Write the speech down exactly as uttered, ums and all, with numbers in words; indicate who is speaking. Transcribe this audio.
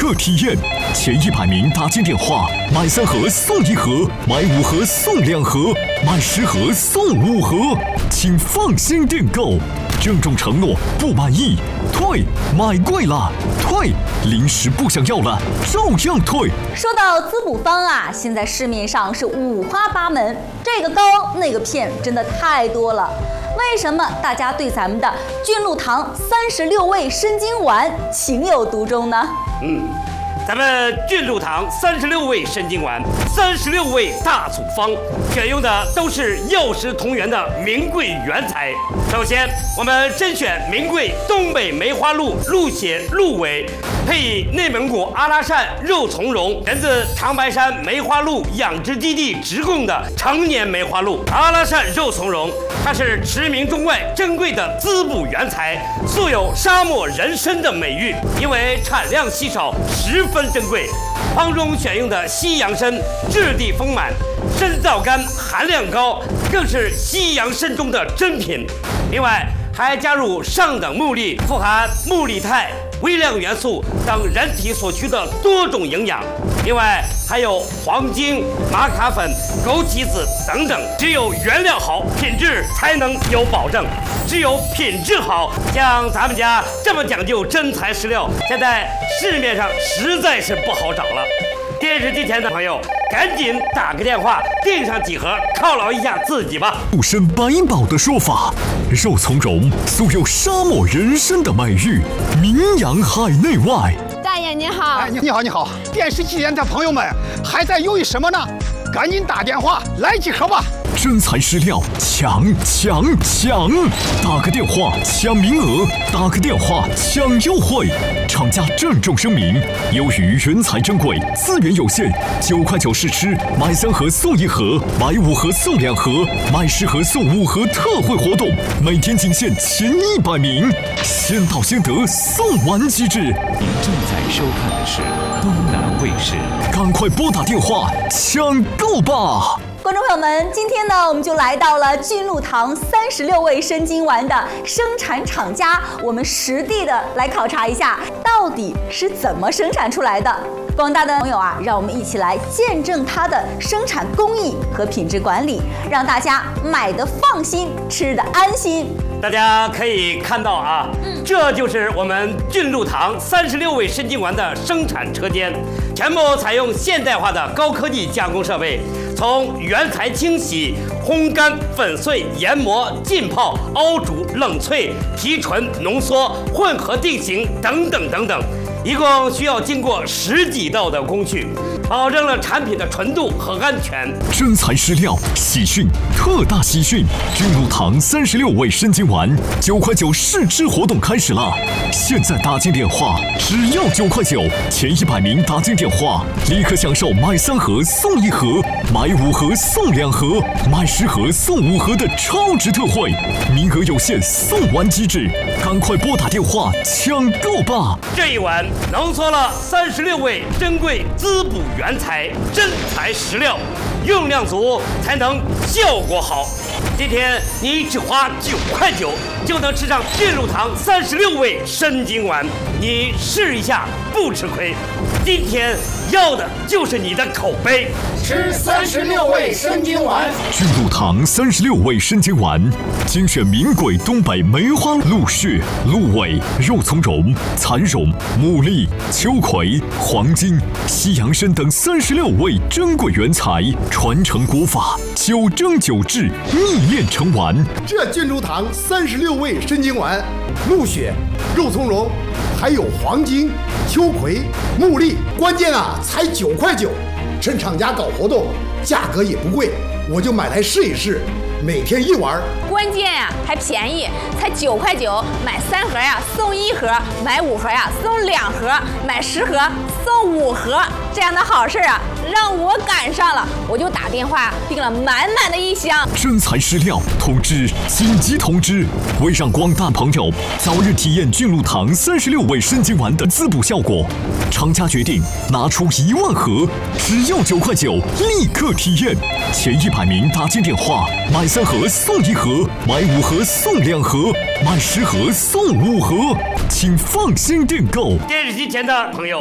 Speaker 1: 刻体验。前一百名打进电话，买三盒送一盒，买五盒送两盒，买十盒送五盒，请放心订购。郑重承诺，不满意退，买贵了退，零食不想要了照样退。
Speaker 2: 说到滋补方啊，现在市面上是五花八门，这个膏那个片真的太多了。为什么大家对咱们的菌露堂三十六味生津丸情有独钟呢？
Speaker 3: 嗯，咱们菌露堂三十六味生津丸，三十六味大组方，选用的都是药食同源的名贵原材。首先，我们甄选名贵东北梅花鹿鹿血鹿尾，配以内蒙古阿拉善肉苁蓉，源自长白山梅花鹿养殖基地直供的成年梅花鹿。阿拉善肉苁蓉，它是驰名中外珍贵的滋补原材，素有沙漠人参的美誉，因为产量稀少，十分珍贵。方中选用的西洋参质地丰满，参皂苷含量高，更是西洋参中的珍品。另外还加入上等木栗，富含木栗肽、微量元素等人体所需的多种营养。另外还有黄精、玛卡粉、枸杞子等等。只有原料好，品质才能有保证。只有品质好，像咱们家这么讲究真材实料，现在市面上实在是不好找了。电视机前的朋友，赶紧打个电话订上几盒，犒劳一下自己吧。
Speaker 1: 护身百宝的说法，肉苁蓉素有沙漠人参的美誉，名扬海内外。
Speaker 4: 大爷你好，
Speaker 5: 哎，你好你好，电视机前的朋友们还在犹豫什么呢？赶紧打电话来几盒吧。
Speaker 1: 真材实料，抢抢抢！打个电话抢名额，打个电话抢优惠。厂家郑重声明，由于原材珍贵，资源有限，九块九试吃，买三盒送一盒，买五盒送两盒，买十盒送五盒特惠活动，每天仅限前一百名，先到先得，送完即止。
Speaker 6: 您正在收看的是东南卫视，
Speaker 1: 赶快拨打电话抢购吧！
Speaker 2: 观众朋友们，今天呢，我们就来到了菌露堂三十六味生津丸的生产厂家，我们实地的来考察一下，到底是怎么生产出来的。广大的朋友啊，让我们一起来见证它的生产工艺和品质管理，让大家买得放心，吃得安心。
Speaker 3: 大家可以看到啊，嗯、这就是我们菌露堂三十六味生津丸的生产车间，全部采用现代化的高科技加工设备，从原材清洗、烘干、粉碎、研磨、浸泡、熬煮、冷萃、提纯、浓缩、混合定型等等等等，一共需要经过十几道的工序，保证了产品的纯度和安全。
Speaker 1: 真材实料，喜讯特大喜讯！菌露堂三十六味生津丸九块九试吃活动开始了，现在打进电话只要九块九，前一百名打进电话立刻享受买三盒送一盒，买五盒送两盒，买十盒送五盒的超值特惠，名额有限，送完即止，赶快拨打电话抢购吧！
Speaker 3: 这一碗浓缩了三十六味珍贵滋补原材，真材实料，用量足才能效果好。今天你只花九块九就能吃上菌露堂三十六味生津丸，你试一下不吃亏。今天要的就是你的口碑，
Speaker 7: 吃三十六味生津丸。
Speaker 1: 菌露堂三十六味生津丸，精选名贵东北梅花鹿血、鹿尾、肉苁蓉、蚕蓉、牡蛎、秋葵、黄精、西洋参等三十六味珍贵原材，传承国法，九蒸九制，秘炼成丸。
Speaker 7: 这菌露堂三十六味生津丸，鹿血、肉苁蓉，还有黄精、秋葵、牡蛎，关键啊才九块九，趁厂家搞活动，价格也不贵，我就买来试一试，每天一丸。
Speaker 4: 关键呀、啊、还便宜，才九块九，买三盒呀、啊、送一盒，买五盒呀、啊、送两盒，买十盒送五盒，这样的好事啊让我赶上了，我就打电话订了满满的一箱。
Speaker 1: 真材实料，通知紧急通知！为让广大朋友早日体验菌露堂三十六味生津丸的滋补效果，厂家决定拿出一万盒，只要九块九，立刻体验。前一百名打进电话，买三盒送一盒，买五盒送两盒，买十盒送五盒，请放心订购。
Speaker 3: 电视机前的朋友，